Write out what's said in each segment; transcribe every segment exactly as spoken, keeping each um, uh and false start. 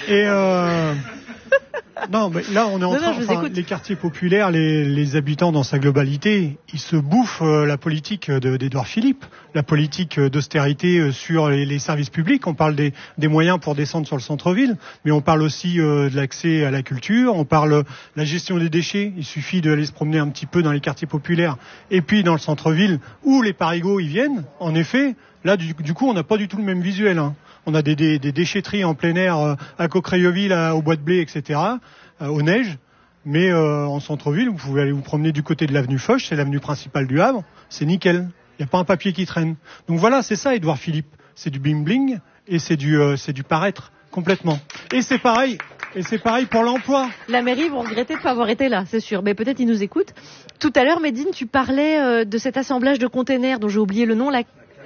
Et euh... non, mais là, on est en non, train. non, Enfin, les quartiers populaires, les, les habitants dans sa globalité, ils se bouffent euh, la politique de, d'Édouard Philippe, la politique d'austérité euh, sur les, les services publics. On parle des, des moyens pour descendre sur le centre-ville, mais on parle aussi euh, de l'accès à la culture. On parle de la gestion des déchets. Il suffit d'aller se promener un petit peu dans les quartiers populaires et puis dans le centre-ville où les parigots ils viennent. En effet, là, du, du coup, on n'a pas du tout le même visuel. Hein. On a des, des, des déchetteries en plein air euh, à Coquerayeville, à, au Bois de Blé, et cetera, euh, aux neiges. Mais euh, en centre-ville, vous pouvez aller vous promener du côté de l'avenue Foch, c'est l'avenue principale du Havre, c'est nickel. Il n'y a pas un papier qui traîne. Donc voilà, c'est ça, Édouard Philippe. C'est du bling-bling et c'est du, euh, c'est du paraître complètement. Et c'est pareil. Et c'est pareil pour l'emploi. La mairie, vous regrettez de ne pas avoir été là, c'est sûr. Mais peut-être ils nous écoutent. Tout à l'heure, Médine, tu parlais euh, de cet assemblage de containers dont j'ai oublié le nom, la,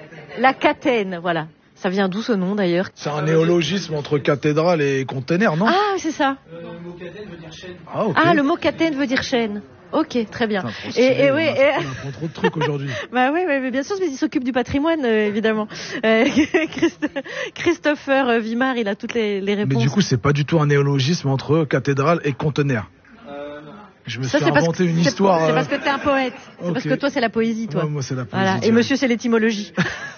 la Catène, voilà. Ça vient d'où ce nom d'ailleurs? C'est un néologisme entre cathédrale et container, non? Ah, c'est ça. Euh, le mot catène veut dire chaîne. Ah, okay. Ah, le mot catène veut dire chaîne. Ok, très bien. Putain, et, et oui, on, et... on apprend trop de trucs aujourd'hui. Bah oui, mais bien sûr, mais il s'occupe du patrimoine, euh, évidemment. Euh, Christ... Christopher Vimard, il a toutes les, les réponses. Mais du coup, c'est pas du tout un néologisme entre cathédrale et conteneur. Euh, non. Je me Ça, suis inventé une c'est histoire. C'est parce que t'es un poète. C'est okay. Parce que toi, c'est la poésie, toi. Ouais, moi, c'est la poésie. Voilà. Et monsieur, c'est l'étymologie.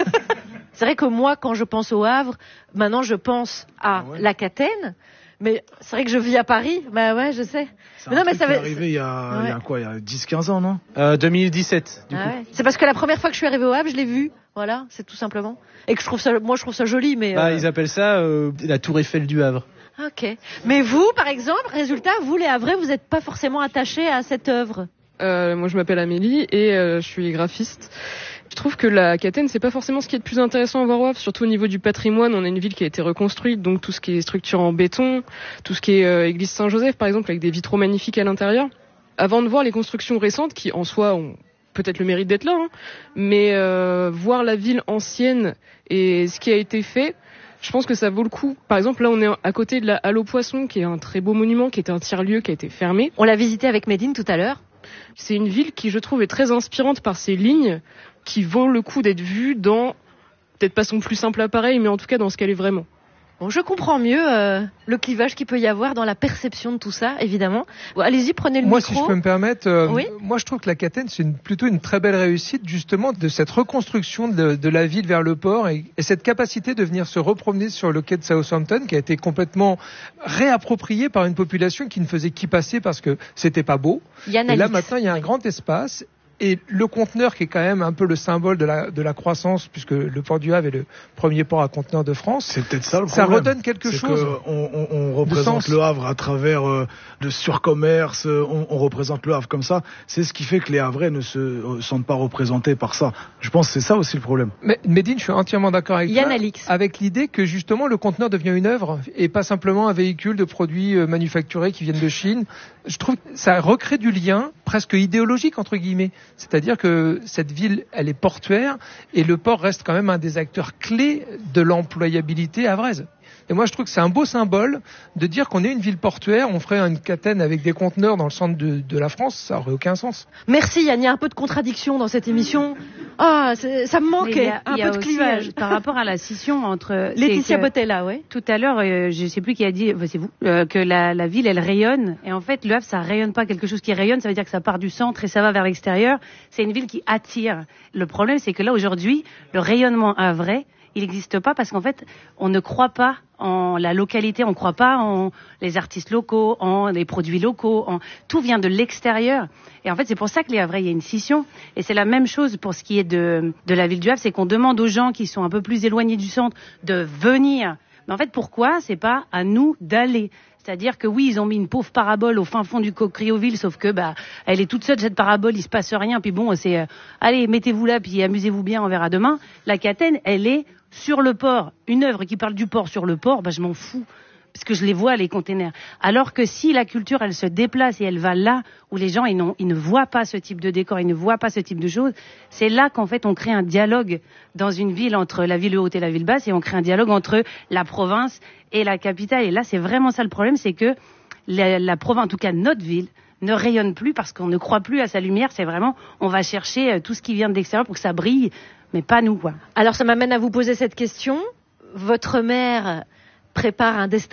C'est vrai que moi, quand je pense au Havre, maintenant, je pense à ah ouais. la Catène. Mais c'est vrai que je vis à Paris. Bah ouais, je sais. C'est mais un non, mais truc ça qui va... est arrivé il y a, ouais. il y a quoi, il y a dix quinze ans, non? euh, deux mille dix-sept, du ah coup. Ouais. C'est parce que la première fois que je suis arrivée au Havre, je l'ai vu. Voilà, c'est tout simplement. Et que je trouve ça, moi, je trouve ça joli, mais. Bah, euh... ils appellent ça euh, la Tour Eiffel du Havre. Ok. Mais vous, par exemple, résultat, vous, les Havrais, vous n'êtes pas forcément attachés à cette œuvre. Euh, moi, je m'appelle Amélie et euh, je suis graphiste. Je trouve que la Catène, c'est pas forcément ce qui est le plus intéressant à voir au Havre, surtout au niveau du patrimoine. On a une ville qui a été reconstruite, donc tout ce qui est structure en béton, tout ce qui est euh, église Saint-Joseph, par exemple, avec des vitraux magnifiques à l'intérieur. Avant de voir les constructions récentes, qui en soi ont peut-être le mérite d'être là, hein, mais euh, voir la ville ancienne et ce qui a été fait, je pense que ça vaut le coup. Par exemple, là, on est à côté de la Halle aux Poissons, qui est un très beau monument, qui était un tiers-lieu, qui a été fermé. On l'a visité avec Médine tout à l'heure. C'est une ville qui, je trouve, est très inspirante par ses lignes, qui vaut le coup d'être vue dans, peut-être pas son plus simple appareil, mais en tout cas dans ce qu'elle est vraiment. Bon, je comprends mieux euh, le clivage qu'il peut y avoir dans la perception de tout ça, évidemment. Bon, allez-y, prenez le moi, micro. Moi, si je peux me permettre, euh, oui moi je trouve que la Catène, c'est une, plutôt une très belle réussite, justement, de cette reconstruction de, de la ville vers le port et, et cette capacité de venir se repromener sur le quai de Southampton, qui a été complètement réappropriée par une population qui ne faisait qu'y passer parce que c'était pas beau. Yann et là, Alix. maintenant, il y a un grand espace. Et le conteneur, qui est quand même un peu le symbole de la, de la croissance, puisque le port du Havre est le premier port à conteneur de France. C'est peut-être ça le ça problème. Ça redonne quelque c'est chose. Que on, on, on représente le Havre à travers euh, le surcommerce, on, on représente le Havre comme ça. C'est ce qui fait que les Havrais ne se euh, sentent pas représentés par ça. Je pense que c'est ça aussi le problème. Mais Médine, je suis entièrement d'accord avec Yann toi. Alix. Avec l'idée que justement le conteneur devient une œuvre et pas simplement un véhicule de produits euh, manufacturés qui viennent de Chine. Je trouve que ça recrée du lien presque idéologique entre guillemets. C'est-à-dire que cette ville, elle est portuaire et le port reste quand même un des acteurs clés de l'employabilité havraise. Et moi, je trouve que c'est un beau symbole de dire qu'on est une ville portuaire. On ferait une Catène avec des conteneurs dans le centre de, de la France, ça aurait aucun sens. Merci Yann, il y a un peu de contradiction dans cette émission. Ah, ça me manquait, a, un peu de aussi, clivage. Euh, par rapport à la scission entre... Laetitia Botella, ouais. Tout à l'heure, euh, je ne sais plus qui a dit, enfin, c'est vous, euh, que la, la ville, elle rayonne. Et en fait, le Havre, ça rayonne pas. Quelque chose qui rayonne, ça veut dire que ça part du centre et ça va vers l'extérieur. C'est une ville qui attire. Le problème, c'est que là, aujourd'hui, le rayonnement havrais, il n'existe pas parce qu'en fait, on ne croit pas en la localité, on ne croit pas en les artistes locaux, en les produits locaux, en... tout vient de l'extérieur. Et en fait, c'est pour ça que les Havrais, il y a une scission. Et c'est la même chose pour ce qui est de, de la ville du Havre, c'est qu'on demande aux gens qui sont un peu plus éloignés du centre de venir. Mais en fait, pourquoi c'est pas à nous d'aller? C'est-à-dire que oui, ils ont mis une pauvre parabole au fin fond du Coquerayeville, sauf que bah elle est toute seule cette parabole, il se passe rien. Puis bon, c'est euh, allez, mettez-vous là, puis amusez-vous bien, on verra demain. La Catène, elle est sur le port. Une œuvre qui parle du port sur le port, bah je m'en fous, parce que je les vois les containers. Alors que si la culture, elle se déplace et elle va là où les gens ils, n'ont, ils ne voient pas ce type de décor, ils ne voient pas ce type de choses, c'est là qu'en fait on crée un dialogue dans une ville entre la ville haute et la ville basse, et on crée un dialogue entre la province et la capitale. Et là, c'est vraiment ça le problème, c'est que la, la province, en tout cas notre ville, ne rayonne plus parce qu'on ne croit plus à sa lumière. C'est vraiment, on va chercher tout ce qui vient de l'extérieur pour que ça brille, mais pas nous, quoi. Alors ça m'amène à vous poser cette question. Votre mère prépare un destin